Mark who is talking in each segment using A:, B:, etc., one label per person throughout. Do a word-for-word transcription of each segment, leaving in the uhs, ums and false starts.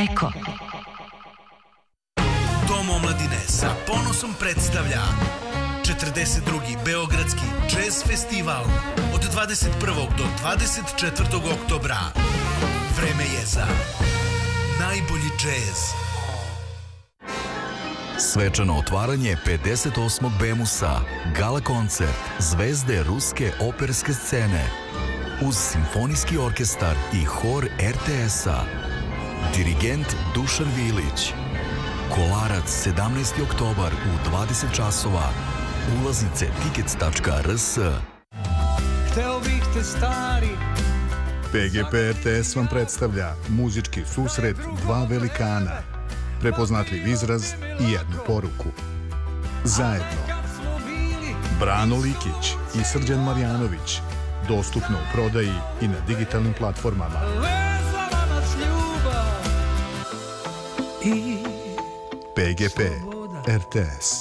A: Eko.
B: Dom omladine sa ponosom predstavlja četrdeset drugi Beogradski jazz festival od dvadeset prvog do dvadeset četvrtog oktobra. Vreme je za najbolji džez.
C: Svečano otvaranje pedeset osmog Bemusa, gala koncert zvezde ruske operske scene uz simfonijski orkestar i hor er te es-a. Dirigent Dušan Vilić. Kolarac sedamnaesti oktobar u dvadeset časova. Ulaznice tickets tačka er es.
D: Hteo bih te stari.
E: pe ge pe er te es vam predstavlja muzički susret dva velikana, prepoznatljiv izraz i jednu poruku. Zajedno. Brano Likić i Srđan Marjanović. Dostupno u prodaji i na digitalnim platformama. pe ge pe er te es.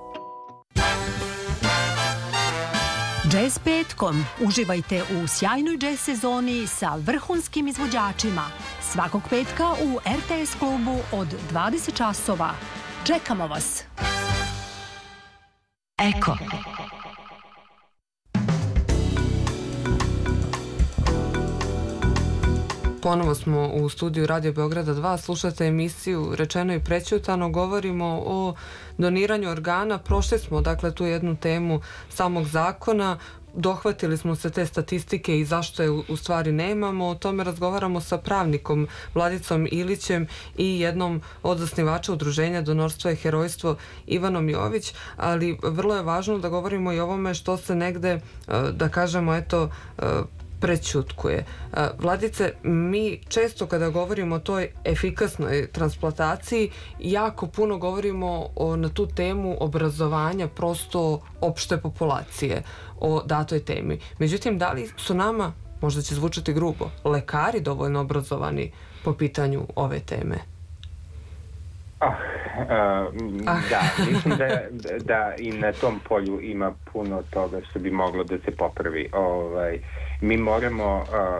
A: Jazz petkom. Uživajte u sjajnoj jazz sezoni sa vrhunskim izvođačima. Svakog petka u er te es klubu od dvadeset časova. Čekamo vas. Eko.
F: Ponovo smo u studiju Radio Beograda dva, slušate emisiju Rečeno i prećutano, govorimo o doniranju organa. Prošli smo dakle tu jednu temu samog zakona, dohvatili smo se te statistike i zašto je u stvari nemamo. O tome razgovaramo sa pravnikom Vladicom Ilićem i jednom od zasnivača udruženja Donorstvo i herojstvo Ivanom Jović, ali vrlo je važno da govorimo i o ovome što se negde, da kažemo, eto, prećutkuje. Vladice, mi često kada govorimo o toj efikasnoj transplantaciji, jako puno govorimo o, na tu temu obrazovanja prosto opšte populacije o datoj temi. Međutim, da li su nama, možda će zvučati grubo, lekari dovoljno obrazovani po pitanju ove teme?
G: Ah, uh, ah. Da, mislim da, da i na tom polju ima puno toga što bi moglo da se popravi. Ovaj, mi moramo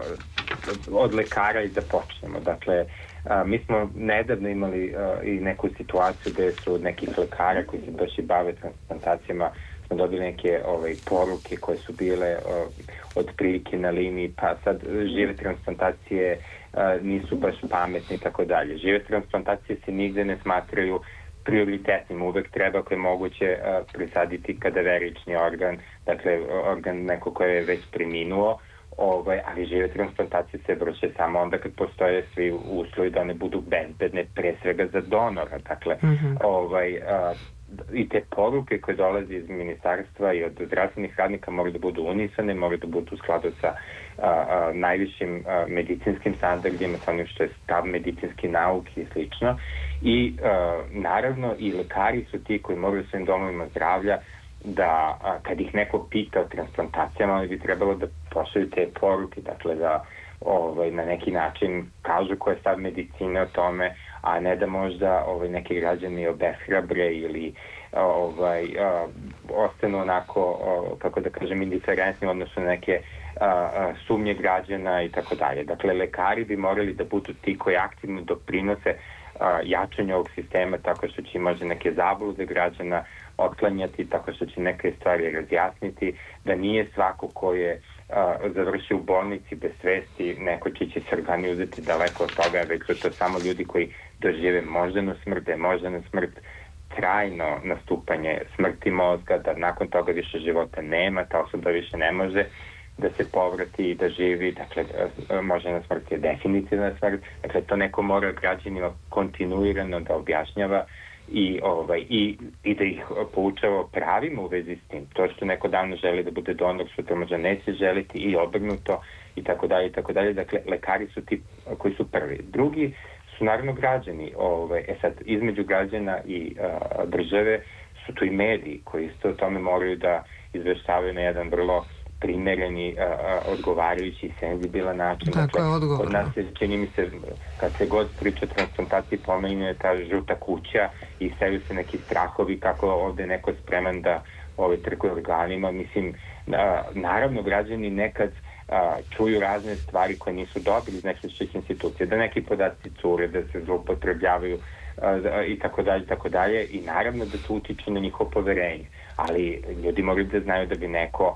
G: uh, od lekara i da počnemo. Dakle, uh, mi smo nedavno imali uh, i neku situaciju gde su od nekih lekara koji se baš i bave transplantacijama, smo dobili neke ovaj, poruke koje su bile uh, od prilike na liniji, pa sad žive transplantacije uh, nisu baš pametne i tako dalje. Žive transplantacije se nigde ne smatraju prioritetnim, uvek treba ako je moguće uh, presaditi kadaverični organ, dakle organ neko koje je već preminuo, ovaj, ali žive transplantacije se vrše samo onda kad postoje svi uslovi da one budu bezbedne, pre svega za donora. Dakle, mm-hmm. ovaj, uh, i te poruke koje dolaze iz ministarstva i od zdravstvenih radnika moraju da budu unisane, moraju da budu u skladu sa a, a, najvišim a, medicinskim standardima, sa onim što je stav medicinski nauki i slično. I a, naravno i lekari su ti koji moraju svojim domovima zdravlja da a, kad ih neko pita o transplantacijama, oni bi trebalo da pošalju te poruke, dakle da ovaj, na neki način kažu ko je stav medicine o tome, a ne da možda ovaj, neki građani obeshrabre ili ovaj, a, ostanu onako, a, kako da kažem, indiferentni odnosno neke a, a, sumnje građana i tako dalje. Dakle, lekari bi morali da budu ti koji aktivno doprinose a, jačanju ovog sistema tako što će možda neke zablude građana otklanjati, tako što će neke stvari razjasniti, da nije svako ko je Uh, završi u bolnici bez svesti, neko će će se organi uzeti daleko od toga, već su to samo ljudi koji dožive moždanu smrt, da je moždana smrt trajno nastupanje smrti mozga, da nakon toga više života nema, ta osoba više ne može da se povrati i da živi, dakle moždana smrt je definitivna smrt, dakle to neko mora građanima kontinuirano da objašnjava i, ovaj, i, i da ih poučava pravima u vezi s tim. To što neko davno želi da bude donor, sutra možda neće želiti i obrnuto i tako dalje i tako dalje. Dakle, lekari su ti koji su prvi. Drugi su naravno građani. Ovaj, e sad, između građana i a, države su tu i mediji koji isto o tome moraju da izveštavaju na jedan vrlo primereni, a, a, odgovarajući i senzibilan način.
F: Tako dakle, je odgovorno.
G: Od nas se, čini mi se, kad se god priča o transplantaciji, pomenuje ta žuta kuća i seju se neki strahovi kako ovde neko spreman da ove trkuje organima. Mislim, a, naravno, građani nekad a, čuju razne stvari koje nisu dobili iz nekih institucija, da neki podaci cure, da se zloupotrebljavaju a, i tako dalje, tako dalje, i naravno da to utiče na njihovo poverenje. Ali ljudi moraju da znaju da bi neko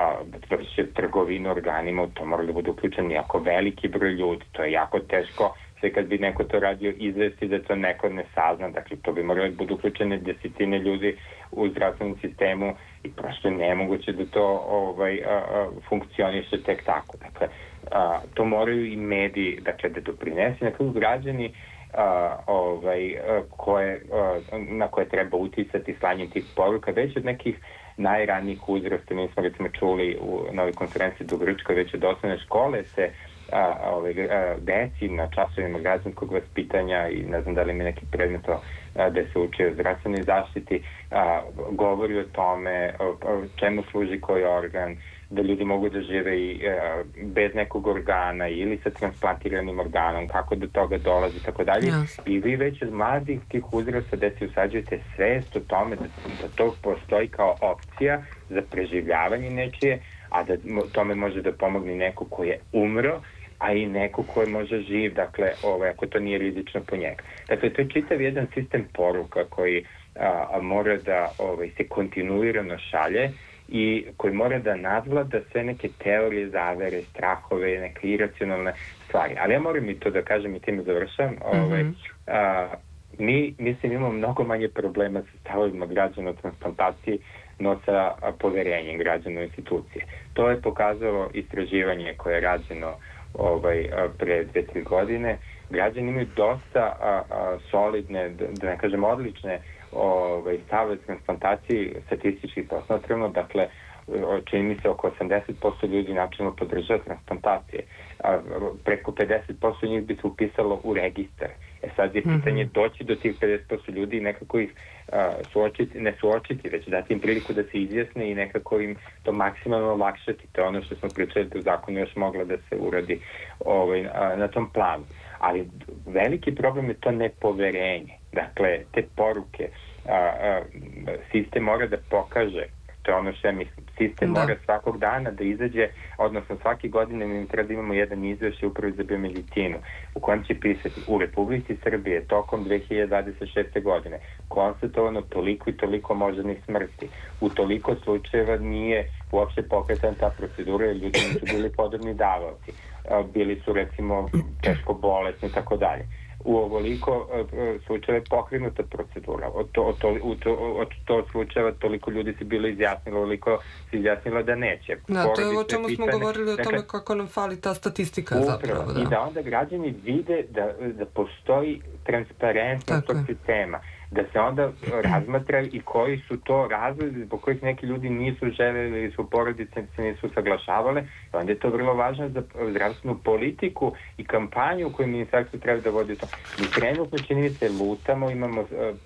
G: vršio trgovinu organima, u to mora da bude uključen jako veliki broj ljudi, to je jako teško. Sve kad bi neko to radio izvesti da to neko ne sazna, dakle to bi morali da budu uključene desetine ljudi u zdravstvenom sistemu i prosto nemoguće da to ovaj, a, a, funkcioniše tek tako. Dakle, a, to moraju i mediji, dakle, da doprinese na kraju građani a, ovaj, a, koje, a, na koje treba uticati slanjem tih poruka, već od nekih najranijih uzrasta. Mi smo recimo čuli u novoj konferenciji Dugručkoj, već od osnovne škole se A, ove, a, deci na časovima građanskog vaspitanja i ne znam da li mi neki predmet gde se uči o zdravstvenoj zaštiti, a, govori o tome o, o čemu služi koji organ, da ljudi mogu da žive i a, bez nekog organa ili sa transplantiranim organom, kako do toga dolazi i tako dalje. I vi već od mladih tih uzrasta deci usađujete svest o tome da, da to postoji kao opcija za preživljavanje nečije, a da tome može da pomogne neko ko je umro, a i neko ko je možda živ, dakle, ovaj, ako to nije rizično po njega. Dakle, to je čitav jedan sistem poruka koji a, a mora da ovaj, se kontinuirano šalje i koji mora da nadvlada sve neke teorije, zavere, strahove, neke iracionalne stvari. Ali ja moram i to da kažem i time završam. Ovaj, mm-hmm. a, mi, mislim, imamo mnogo manje problema sa stavovima građana o transplantaciji, no sa poverenjem građana u institucije. To je pokazalo istraživanje koje je rađeno ovaj, pre dve, tri godine. Građani imaju dosta a, a, solidne, da, da ne kažem odlične, ovaj, stave transplantaciji statistički posmatrano, dakle, čini mi se oko osamdeset posto ljudi načelno podržava transplantacije. A, preko pedeset posto njih bi se upisalo u registar. E sad je pitanje doći do tih pedeset posto ljudi i nekako ih a, suočiti, ne suočiti, već dati im priliku da se izjasne i nekako im to maksimalno olakšati. To je ono što smo pričali da u zakonu još mogla da se uradi ovaj, a, na tom planu. Ali veliki problem je to nepoverenje. Dakle, te poruke, a, a, sistem mora da pokaže, to je ono što ja mislim, sistem da. mora svakog dana da izađe, odnosno svake godine mi treba da imamo jedan izveštaj upravo za biomedicinu, u kojem će pisati u Republici Srbije tokom dve hiljade dvadeset šeste. godine konstatovano toliko i toliko moždanih smrti. U toliko slučajeva nije uopšte pokretana ta procedura jer ljudi nisu bili podobni davaoci. Bili su recimo teško bolesni i tako dalje. U ovoliko slučajeva pokrenuta procedura. Od to, od to, to, od to slučajeva toliko ljudi se bilo izjasnilo, ovoliko se izjasnilo da neće.
F: Da, to je o čemu smo govorili, o tome dakle, kako nam fali ta statistika upravo, zapravo. Da.
G: I da onda građani vide da, da postoji transparentnost tog sistema, da se onda razmatraju i koji su to razlozi zbog kojih neki ljudi nisu želeli ili su porodice se nisu saglašavale. Onda je to vrlo važno za zdravstvenu politiku i kampanju koju ministarstvo treba da vodi to. Mi trenutno čini se lutamo, imamo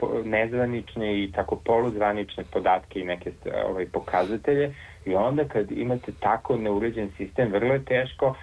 G: nezvanične i tako poluzvanične podatke i neke ovaj, pokazatelje i onda kad imate tako neuređen sistem, vrlo je teško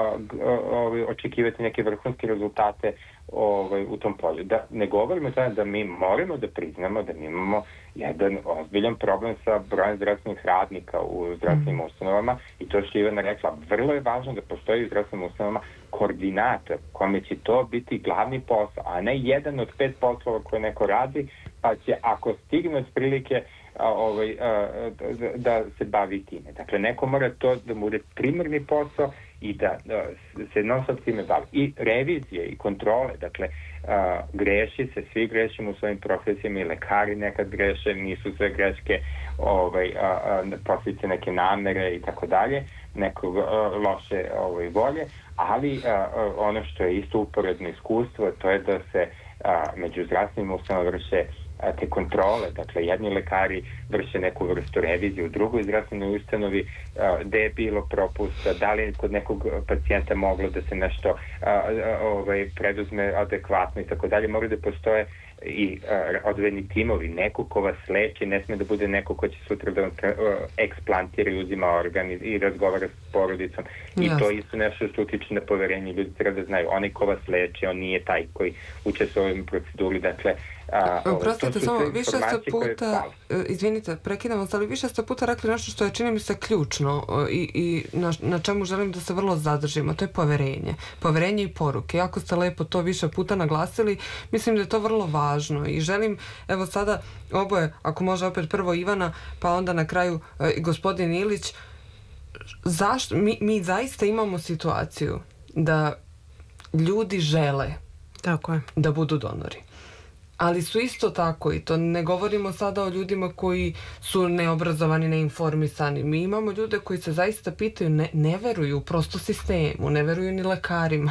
G: ovaj, očekivati neke vrhunske rezultate ovaj, u tom polju. Da ne govorimo o tome da mi moramo da priznamo da mi imamo jedan ozbiljan problem sa brojem zdravstvenih radnika u zdravstvenim ustanovama i to što je Ivana rekla, vrlo je važno da postoji u zdravstvenim ustanovama koordinator kome će to biti glavni posao, a ne jedan od pet poslova koje neko radi, pa će ako stigne od prilike a, ovaj, a, da, da se bavi time. Dakle, neko mora to da mu bude primarni posao i da, da se non stop time bavi. I revizije i kontrole, dakle, a, greši se, svi grešimo u svojim profesijama i lekari nekad greše, nisu sve greške ovaj, a, a, posljedice neke namere i tako dalje, nekog a, loše ovaj, volje, ali a, a, ono što je isto uporedno iskustvo, to je da se a, među zdravstvenim ustanovama vrše te kontrole, dakle jedni lekari vrše neku vrstu revizije u drugoj zdravstvenoj ustanovi, gde je bilo propusta, da li je kod nekog pacijenta moglo da se nešto ovaj, preduzme adekvatno i tako dalje, mora da postoje i odvojeni timovi, neko ko vas leči, ne sme da bude neko ko će sutra da eksplantira i uzima organ i, i razgovara s porodicom. I yes. to isto nešto što utiče na poverenje, ljudi treba da znaju, onaj ko vas leči, on nije taj koji učestvuje u ovim proceduri, dakle,
F: A, Prostite, Znate, samo više ste puta, izvinite, prekidam vas, ali više ste puta rekli nešto što je, čini mi se, ključno i, i na, na čemu želim da se vrlo zadržimo, to je poverenje. Poverenje i poruke. Jako ste lepo to više puta naglasili, mislim da je to vrlo važno i želim, evo sada, oboje, ako može opet prvo Ivana, pa onda na kraju e, gospodin Ilić, zašto, mi, mi zaista imamo situaciju da ljudi žele
H: tako je.
F: Da budu donori. Ali su isto tako, i to ne govorimo sada o ljudima koji su neobrazovani, neinformisani. Mi imamo ljude koji se zaista pitaju, ne, ne veruju prosto sistemu, ne veruju ni lekarima.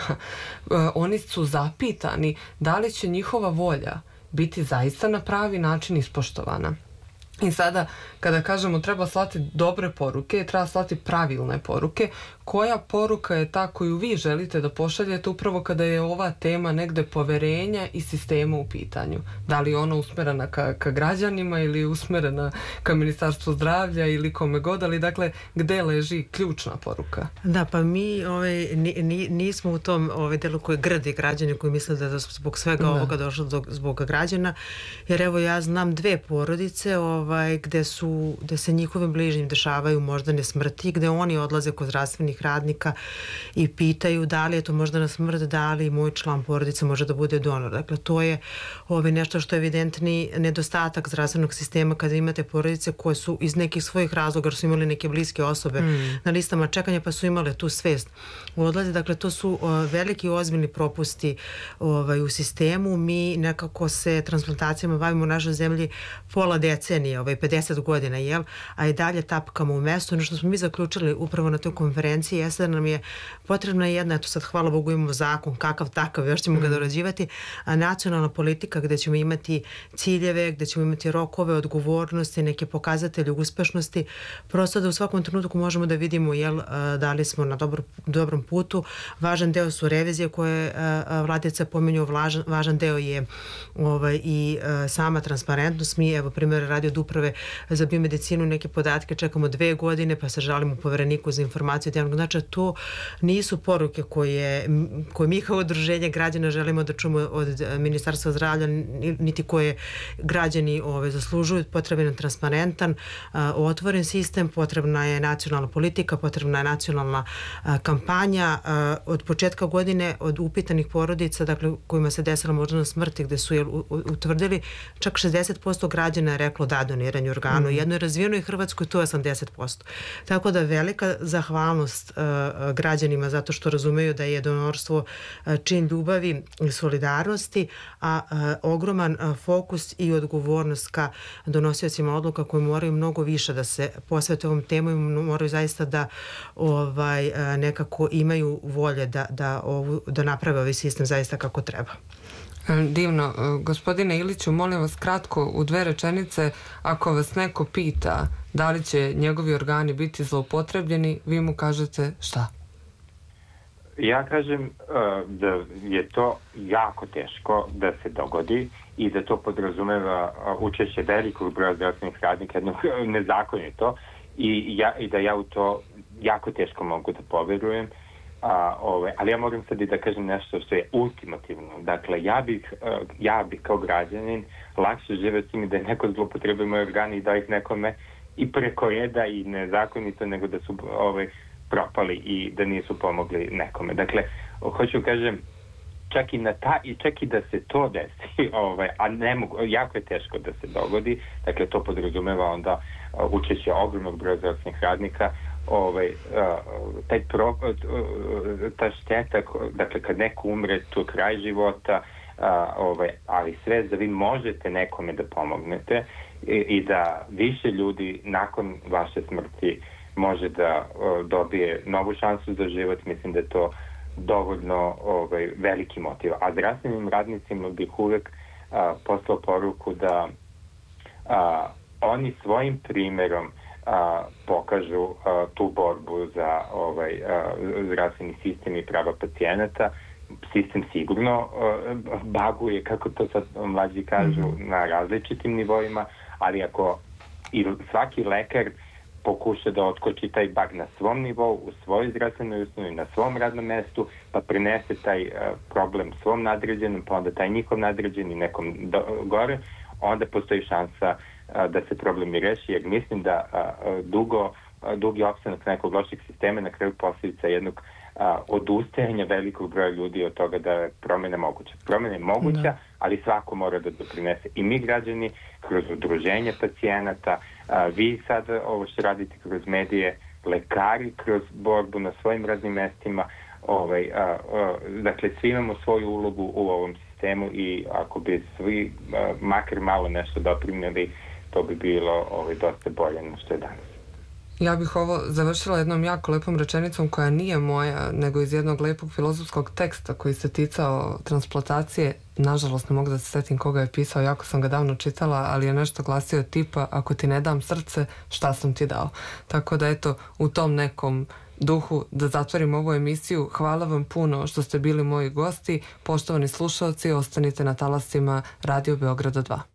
F: Oni su zapitani da li će njihova volja biti zaista na pravi način ispoštovana. I sada, kada kažemo treba slati dobre poruke, treba slati pravilne poruke, koja poruka je ta koju vi želite da pošaljete upravo kada je ova tema negde poverenja i sistema u pitanju? Da li je ona usmerena ka, ka građanima ili usmerena ka Ministarstvu zdravlja ili kome god, ali dakle, gde leži ključna poruka?
H: Da, pa mi ovaj, ni, nismo u tom ovaj, delu koji gradi građane, koji misle da je zbog svega da. ovoga došlo do, zbog građana, jer evo ja znam dve porodice ovaj, gde, su, gde se njihovim bližnjim dešavaju moždane smrti, gde oni odlaze kod zdravstvenih radnika i pitaju da li je to moždana smrt, da li moj član porodice može da bude donor. Dakle, to je ovaj, nešto što je evidentni nedostatak zdravstvenog sistema kada imate porodice koje su iz nekih svojih razloga, jer su imali neke bliske osobe mm. na listama čekanja, pa su imale tu svest u odlaze. Dakle, to su o, veliki ozbiljni propusti ovaj, u sistemu. Mi nekako se transplantacijama bavimo u našoj zemlji pola decenije, ovaj, pedeset godina, jel? A i dalje tapkamo u mestu. Ono što smo mi zaključili upravo na toj konferenciji jeste da nam je potrebna jedna, eto sad hvala Bogu imamo zakon, kakav takav, još ćemo mm. ga dorađivati, a nacionalna politika gde ćemo imati ciljeve, gde ćemo imati rokove, odgovornosti, neke pokazatelje uspešnosti, prosto da u svakom trenutku možemo da vidimo jel, da li smo na dobro, dobrom putu. Važan deo su revizije koje vladice pomenju, važan, važan deo je ovaj, i sama transparentnost. Mi, evo, primjer radi od uprave za biomedicinu, neke podatke čekamo dve godine, pa se žalimo povereniku za informaciju od javnog značaja. To nisu poruke koje, koje mi kao udruženje građana želimo da čujemo od Ministarstva zdravlja, niti koje građani ove, zaslužuju. Potreban je transparentan, a, otvoren sistem, potrebna je nacionalna politika, potrebna je nacionalna a, kampanja. A, od početka godine od upitanih porodica, dakle, kojima se desila moždana smrti, gde su je utvrdili, čak šezdeset posto građana je reklo da doniranju organu. Mm. Jednoj razvijenoj Hrvatskoj to je osamdeset posto. Tako da velika zahvalnost uh, građanima zato što razumeju da je donorstvo uh, čin ljubavi i solidarnosti, a uh, ogroman uh, fokus i odgovornost ka donosiocima odluka koji moraju mnogo više da se posvete ovom temu i moraju zaista da ovaj, uh, nekako imaju volje da, da, ovu, da naprave ovaj sistem zaista kako treba.
F: Divno. Gospodine Iliću, molim vas kratko u dve rečenice, ako vas neko pita da li će njegovi organi biti zloupotrebljeni, vi mu kažete šta?
G: Ja kažem uh, da je to jako teško da se dogodi i da to podrazumeva uh, učešće velikog broja zdravstvenih radnika, jedno nezakonito, i, ja, i da ja u to jako teško mogu da poverujem. A, ove, ali ja moram sad i da kažem nešto što je ultimativno. Dakle, ja bih, uh, ja bih kao građanin lakše živeo s tim da je neko zloupotrebio moje organe i da ih nekome i preko reda i nezakonito nego da su ove, propali i da nisu pomogli nekome. Dakle, hoću kažem, čak i, na ta, i čak i da se to desi, ovaj, a ne mogu, jako je teško da se dogodi, dakle to podrazumeva onda uh, učešće ogromnog broja zdravstvenih radnika, ovaj, uh, taj pro, uh, ta šteta, dakle kad neko umre, to je kraj života, uh, ovaj, ali sve da vi možete nekome da pomognete i, i da više ljudi nakon vaše smrti može da uh, dobije novu šansu za život, mislim da je to dovoljno ovaj, veliki motiv. A zdravstvenim radnicima bih uvek a, poslao poruku da a, oni svojim primjerom a, pokažu a, tu borbu za ovaj, a, zdravstveni sistem i prava pacijenata. Sistem sigurno a, baguje, kako to sad mlađi kažu, mm-hmm. na različitim nivoima, ali ako i svaki lekar pokuša da otkoči taj bag na svom nivou, u svojoj zdravstvenoj ustanovi, na svom radnom mestu, pa prinese taj uh, problem svom nadređenom, pa onda taj njihov nadređeni nekom do, gore, onda postoji šansa uh, da se problem i reši, jer mislim da uh, dugo, uh, dugi opstanak nekog lošeg sistema na kraju posljedica jednog a, odustajanja velikog broja ljudi od toga da je promjena moguća. Promjena je moguća, da. Ali svako mora da doprinese. I mi građani, kroz udruženje pacijenata, a, vi sad ovo što radite kroz medije, lekari kroz borbu na svojim radnim mestima, ovaj, a, a, dakle svi imamo svoju ulogu u ovom sistemu i ako bi svi a, makar malo nešto doprinjeli, to bi bilo ovaj, dosta bolje nego što je danas.
F: Ja bih ovo završila jednom jako lepom rečenicom koja nije moja, nego iz jednog lepog filozofskog teksta koji se ticao transplantacije. Nažalost, ne mogu da se setim koga je pisao, jako sam ga davno čitala, ali je nešto glasio tipa: ako ti ne dam srce, šta sam ti dao? Tako da, eto, u tom nekom duhu da zatvorim ovu emisiju. Hvala vam puno što ste bili moji gosti. Poštovani slušalci, ostanite na talasima Radio Beograda dva.